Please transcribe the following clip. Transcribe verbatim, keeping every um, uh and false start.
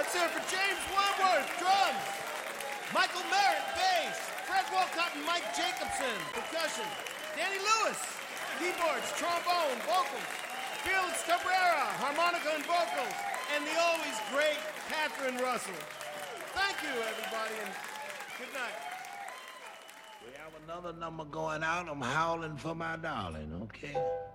Let's hear it for James Wentworth, drums. Michael Merritt, bass. Fred Walcott and Mike Jacobson, percussion. Danny Lewis, keyboards, trombone, vocals. Felix Cabrera, harmonica and vocals. And the always great Catherine Russell. Thank you, everybody, and good night. We have another number going out. I'm howling for my darling, okay?